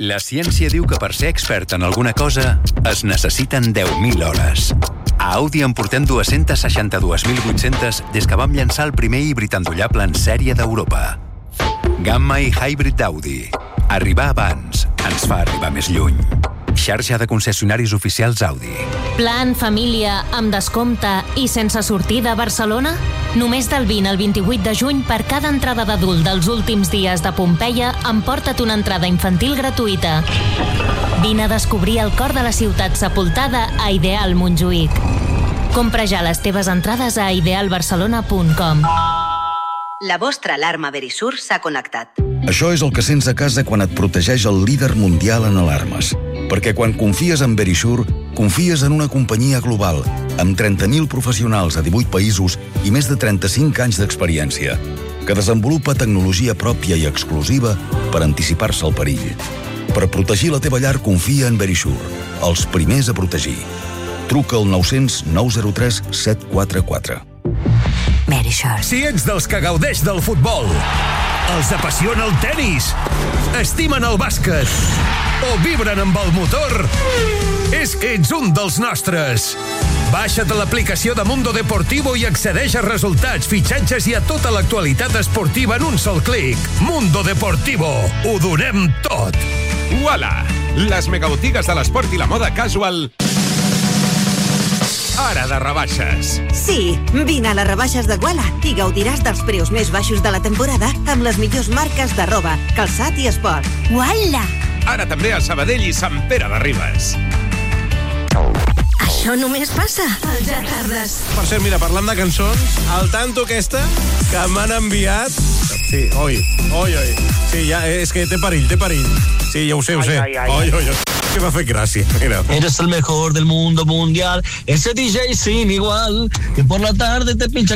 La ciència diu que per ser expert en alguna cosa es necessiten 10.000 hores. A Audi en portem 262.800 des que vam llançar el primer híbrid endollable en sèrie d'Europa. Gamma i Hybrid d'Audi. Arribar abans ens fa arribar més lluny. Xarxa de concessionaris oficials Audi. Plan família amb descompte i sense sortida a Barcelona? Només del 20 al 28 de juny, per cada entrada d'adult dels últims dies de Pompeia, emporta't una entrada infantil gratuïta. Vine a descobrir el cor de la ciutat sepultada a Ideal Montjuïc. Compra ja les teves entrades a idealbarcelona.com. La vostra alarma Verisur s'ha connectat. Això és el que sents a casa quan et protegeix el líder mundial en alarmes. Perquè quan confies en Verisur, confies en una companyia global, amb 30.000 professionals a 18 països i més de 35 anys d'experiència, que desenvolupa tecnologia pròpia i exclusiva per anticipar-se al perill. Per protegir la teva llar, confia en Verisur, els primers a protegir. Truca al 900 903 744. Verisur. Si ets dels que gaudeix del futbol, els apassiona el tenis, estimen el bàsquet o vibren amb el motor, és que ets un dels nostres. Baixa't l'aplicació de Mundo Deportivo i accedeix a resultats, fitxatges i a tota l'actualitat esportiva en un sol clic. Mundo Deportivo. Ho donem tot. Uala! Les megabotigues de l'esport i la moda casual ara de rebaixes. Sí, vine a les rebaixes de Guala i gaudiràs dels preus més baixos de la temporada amb les millors marques de roba, calçat i esport. Guala! Ara també a Sabadell i Sant Pere de Ribes. Això només passa al Ja Tardes. Per cert, mira, parlant de cançons, al tanto aquesta que m'han enviat... Sí, oi. Sí, ja, és que té perill. Sí, ja ho sé. Oi. Que m'ha fet gràcia, mira. Eres el mejor del mundo mundial, ese DJ sin igual, que por la tarde te pincha